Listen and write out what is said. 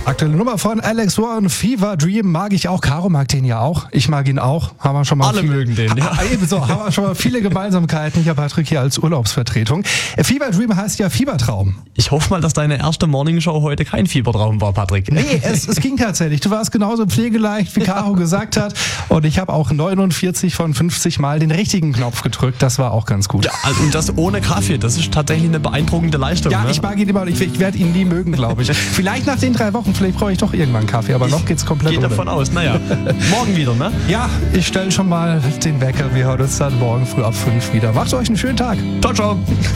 Aktuelle Nummer von Alex Warren, Fever Dream, mag ich auch. Caro mag den ja auch. Ich mag ihn auch. Haben wir schon mal Alle mögen den, ja. Ebenso, haben wir schon mal viele Gemeinsamkeiten. Hier Patrick hier als Urlaubsvertretung. Fever Dream heißt ja Fiebertraum. Ich hoffe mal, dass deine erste Morningshow heute kein Fiebertraum war, Patrick. Nee, es ging tatsächlich. Du warst genauso pflegeleicht, wie Caro gesagt hat. Und ich habe auch 49 von 50 Mal den richtigen Knopf gedrückt. Das war auch ganz gut. Ja, also, und das ohne Kaffee. Das ist tatsächlich eine beeindruckende Leistung. Ja, ne? ich mag ihn immer und ich werde ihn nie mögen, glaube ich. Vielleicht nach den 3 Wochen, vielleicht brauche ich doch irgendwann Kaffee. Aber noch geht's komplett Geht ohne. davon aus. Naja, morgen wieder, ne? Ja, ich stelle schon mal den Wecker. Wir hören uns dann morgen früh ab 5 wieder. Macht euch einen schönen Tag. Ciao, ciao.